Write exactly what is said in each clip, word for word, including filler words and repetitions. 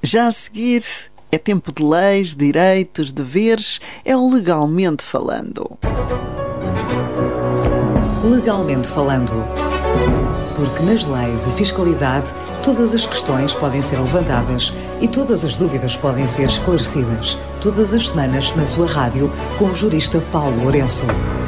Já a seguir, é tempo de leis, direitos, deveres, é o Legalmente Falando. Legalmente Falando. Porque nas leis e fiscalidade, todas as questões podem ser levantadas e todas as dúvidas podem ser esclarecidas. Todas as semanas na sua rádio com o jurista Paulo Lourenço.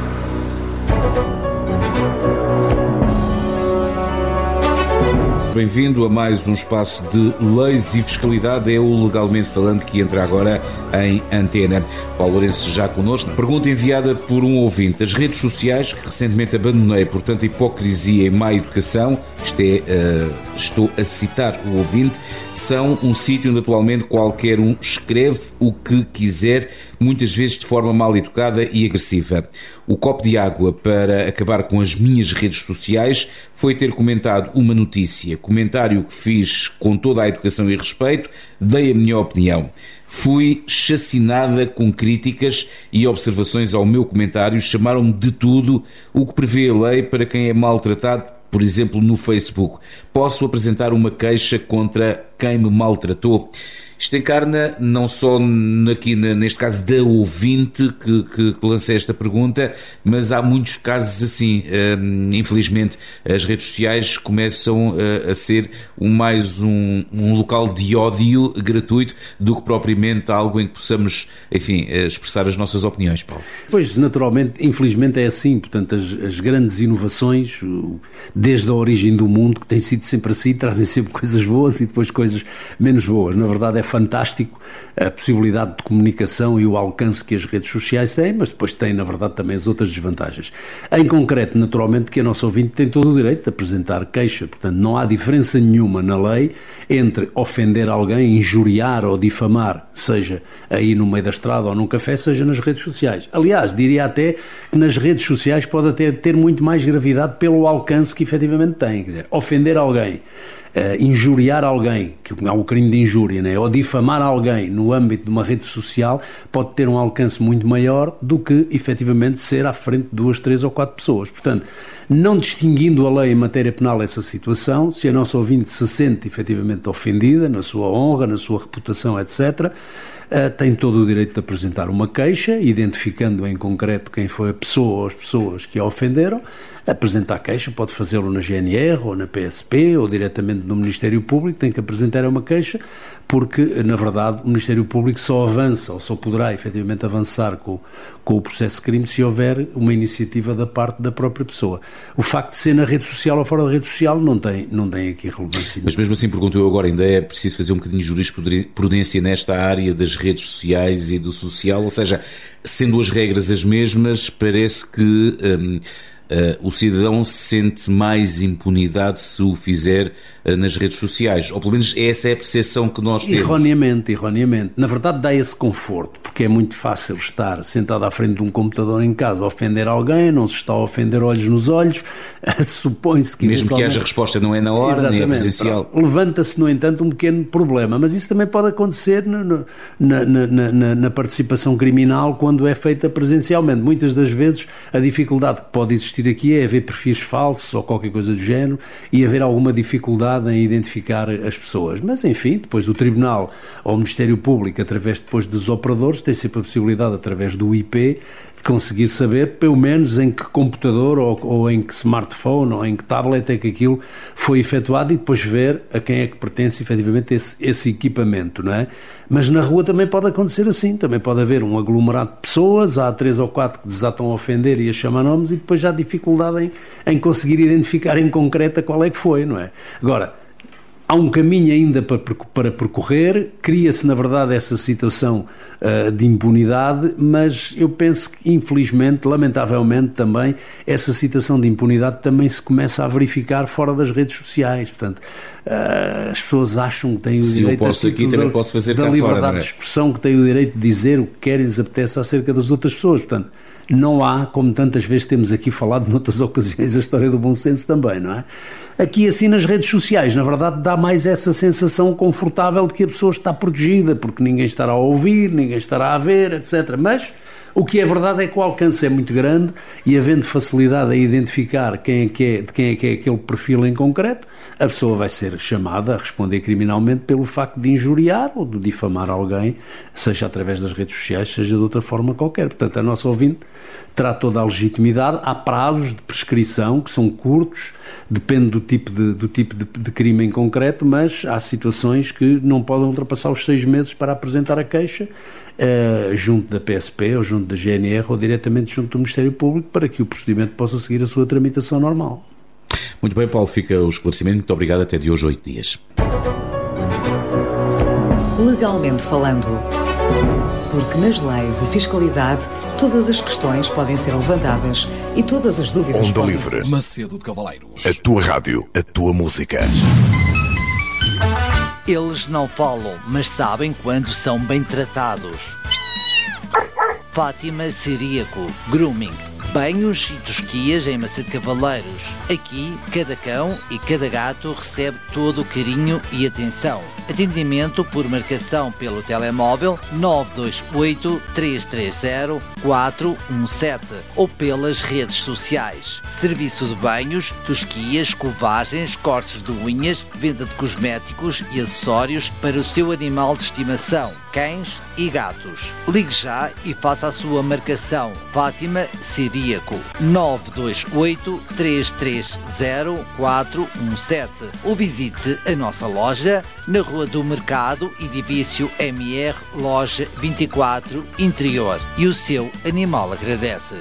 Bem-vindo a mais um espaço de leis e fiscalidade. É o Legalmente Falando que entra agora em antena. Paulo Lourenço já connosco. Pergunta enviada por um ouvinte. As redes sociais, que recentemente abandonei por tanta hipocrisia e má educação, isto é, uh, estou a citar o ouvinte, são um sítio onde atualmente qualquer um escreve o que quiser, muitas vezes de forma mal educada e agressiva. O copo de água para acabar com as minhas redes sociais foi ter comentado uma notícia. Comentário que fiz com toda a educação e respeito, dei a minha opinião. Fui chacinada com críticas e observações ao meu comentário, chamaram-me de tudo o que prevê a lei para quem é maltratado, por exemplo, no Facebook. Posso apresentar uma queixa contra quem me maltratou? Isto encarna não só aqui neste caso da ouvinte que, que, que lança esta pergunta, mas há muitos casos assim. Um, infelizmente as redes sociais começam a, a ser um, mais um, um local de ódio gratuito do que propriamente algo em que possamos, enfim, expressar as nossas opiniões, Paulo. Pois, naturalmente, infelizmente é assim. Portanto, as, as grandes inovações, desde a origem do mundo, que tem sido sempre assim, trazem sempre coisas boas e depois coisas menos boas. Na verdade é fantástico a possibilidade de comunicação e o alcance que as redes sociais têm, mas depois tem, na verdade, também as outras desvantagens. Em concreto, naturalmente, que a nossa ouvinte tem todo o direito de apresentar queixa, portanto, não há diferença nenhuma na lei entre ofender alguém, injuriar ou difamar, seja aí no meio da estrada ou num café, seja nas redes sociais. Aliás, diria até que nas redes sociais pode até ter muito mais gravidade pelo alcance que efetivamente tem. Quer dizer, ofender alguém, Uh, injuriar alguém, que há um crime de injúria, né? Ou difamar alguém no âmbito de uma rede social pode ter um alcance muito maior do que efetivamente ser à frente de duas, três ou quatro pessoas. Portanto, não distinguindo a lei em matéria penal essa situação, se a nossa ouvinte se sente efetivamente ofendida na sua honra, na sua reputação, etcétera, Uh, tem todo o direito de apresentar uma queixa, identificando em concreto quem foi a pessoa ou as pessoas que a ofenderam, apresentar a queixa, pode fazê-lo na G N R ou na P S P ou diretamente no Ministério Público, tem que apresentar uma queixa, porque, na verdade, o Ministério Público só avança, ou só poderá efetivamente avançar com, com o processo de crime se houver uma iniciativa da parte da própria pessoa. O facto de ser na rede social ou fora da rede social não tem, não tem aqui relevância. Mas mesmo assim, pergunto eu agora, ainda é preciso fazer um bocadinho de jurisprudência nesta área das redes sociais e do social, ou seja, sendo as regras as mesmas, parece que um, uh, o cidadão sente mais impunidade se o fizer uh, nas redes sociais, ou pelo menos essa é a percepção que nós temos. Erroneamente, erroneamente. Na verdade dá esse conforto, porque é muito fácil estar sentado à frente de um computador em casa, ofender alguém, não se está a ofender olhos nos olhos, supõe-se que... Mesmo que haja resposta não é na hora, exatamente, nem é presencial. Levanta-se, no entanto, um pequeno problema, mas isso também pode acontecer no, no, na, na, na, na participação criminal quando é feita presencialmente. Muitas das vezes a dificuldade que pode existir aqui é haver perfis falsos ou qualquer coisa do género e haver alguma dificuldade em identificar as pessoas. Mas, enfim, depois o Tribunal ou o Ministério Público, através depois dos operadores, tem sempre a possibilidade, através do I P, de conseguir saber, pelo menos, em que computador ou, ou em que smartphone ou em que tablet é que aquilo foi efetuado e depois ver a quem é que pertence efetivamente esse, esse equipamento, não é? Mas na rua também pode acontecer assim, também pode haver um aglomerado de pessoas, há três ou quatro que desatam a ofender e a chamar nomes e depois já há dificuldade em, em conseguir identificar em concreto qual é que foi, não é? Agora, há um caminho ainda para, para percorrer, cria-se na verdade essa situação uh, de impunidade, mas eu penso que infelizmente, lamentavelmente também, essa situação de impunidade também se começa a verificar fora das redes sociais, portanto uh, as pessoas acham que têm o Se direito eu posso aqui, da, também posso fazer da cá liberdade fora, não é? de expressão, que têm o direito de dizer o que querem, lhes apetece acerca das outras pessoas, portanto não há, como tantas vezes temos aqui falado noutras ocasiões, a história do bom senso também, não é? Aqui assim nas redes sociais, na verdade dá mais essa sensação confortável de que a pessoa está protegida, porque ninguém estará a ouvir, ninguém estará a ver, etcétera. Mas o que é verdade é que o alcance é muito grande e havendo facilidade a identificar quem é que é, de quem é que é aquele perfil em concreto, a pessoa vai ser chamada a responder criminalmente pelo facto de injuriar ou de difamar alguém, seja através das redes sociais, seja de outra forma qualquer. Portanto, a nossa ouvinte terá toda a legitimidade. Há prazos de prescrição que são curtos, depende do tipo de, do tipo de, de crime em concreto, mas há situações que não podem ultrapassar os seis meses para apresentar a queixa uh, junto da P S P ou junto da G N R ou diretamente junto do Ministério Público para que o procedimento possa seguir a sua tramitação normal. Muito bem, Paulo, fica o esclarecimento. Muito obrigado. Até de hoje, oito dias. Legalmente falando. Porque nas leis e fiscalidade todas as questões podem ser levantadas e todas as dúvidas Onda podem Livre. ser... Macedo de Cavaleiros. A tua rádio, a tua música. Eles não falam, mas sabem quando são bem tratados. Fátima Ciríaco Grooming. Banhos e tosquias em Macedo de Cavaleiros. Aqui, cada cão e cada gato recebe todo o carinho e atenção. Atendimento por marcação pelo telemóvel nove dois oito, três três zero, quatro um sete ou pelas redes sociais. Serviço de banhos, tosquias, escovagens, cortes de unhas, venda de cosméticos e acessórios para o seu animal de estimação, cães e gatos. Ligue já e faça a sua marcação. Fátima Ciríaco nove dois oito, três três zero, quatro um sete ou visite a nossa loja na Rua do Mercado, edifício M R, loja vinte e quatro, interior. E o seu animal agradece.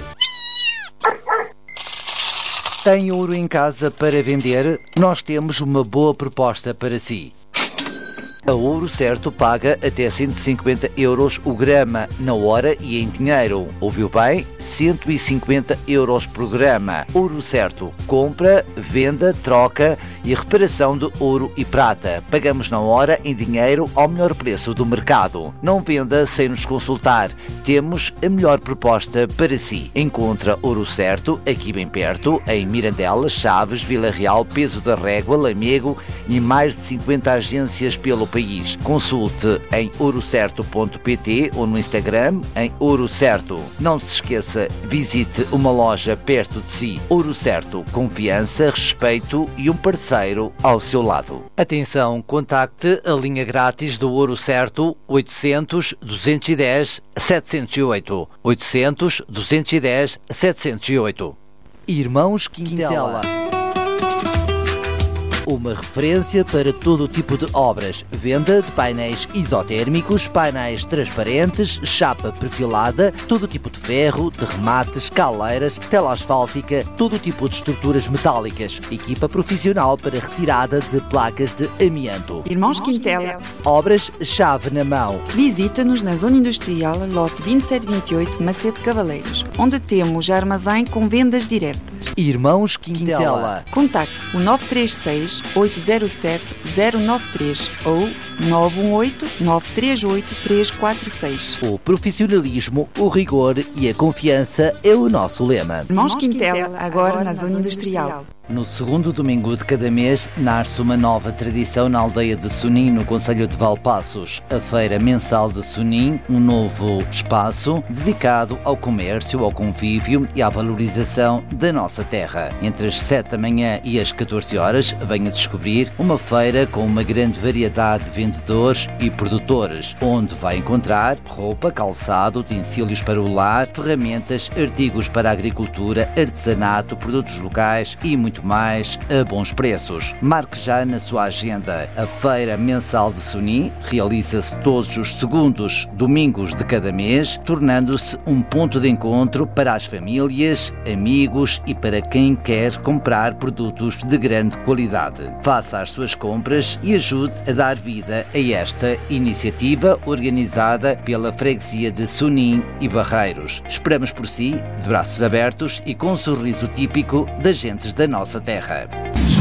Tem ouro em casa para vender? Nós temos uma boa proposta para si. A Ouro Certo paga até cento e cinquenta euros o grama na hora e em dinheiro. Ouviu bem? cento e cinquenta euros por grama. Ouro Certo. Compra, venda, troca e reparação de ouro e prata. Pagamos na hora em dinheiro ao melhor preço do mercado. Não venda sem nos consultar. Temos a melhor proposta para si. Encontra Ouro Certo aqui bem perto, em Mirandela, Chaves, Vila Real, Peso da Régua, Lamego e mais de cinquenta agências pelo país. Consulte em ouro certo ponto pt ou no Instagram em Ouro Certo. Não se esqueça, visite uma loja perto de si. Ouro Certo, confiança, respeito e um parceiro ao seu lado. Atenção, contacte a linha grátis do Ouro Certo oitocentos, duzentos e dez, setecentos e oito. oitocentos, duzentos e dez, setecentos e oito. Irmãos Quintela. Uma referência para todo tipo de obras. Venda de painéis isotérmicos, painéis transparentes, chapa perfilada, todo tipo de ferro, de remates, caleiras, tela asfáltica, todo tipo de estruturas metálicas. Equipa profissional para retirada de placas de amianto. Irmãos Quintela. Obras chave na mão. Visita-nos na Zona Industrial, lote vinte e sete vinte e oito, Macedo de Cavaleiros, onde temos armazém com vendas diretas. Irmãos Quintela. Contacte o nove três seis, oito zero sete, zero nove três ou nove um oito, nove três oito, três quatro seis. O profissionalismo, o rigor e a confiança é o nosso lema. Irmãos Quintela, agora na Zona Industrial. No segundo domingo de cada mês, nasce uma nova tradição na aldeia de Sonim, no concelho de Valpaços. A Feira Mensal de Sonim, um novo espaço dedicado ao comércio, ao convívio e à valorização da nossa terra. Entre as sete da manhã e as catorze horas, venha descobrir uma feira com uma grande variedade de vendedores e produtores, onde vai encontrar roupa, calçado, utensílios para o lar, ferramentas, artigos para a agricultura, artesanato, produtos locais e muito mais a bons preços. Marque já na sua agenda. A Feira Mensal de Sonim realiza-se todos os segundos domingos de cada mês, tornando-se um ponto de encontro para as famílias, amigos e para quem quer comprar produtos de grande qualidade. Faça as suas compras e ajude a dar vida a esta iniciativa organizada pela freguesia de Sonim e Barreiros. Esperamos por si, de braços abertos e com um sorriso típico das gentes da nossa terra.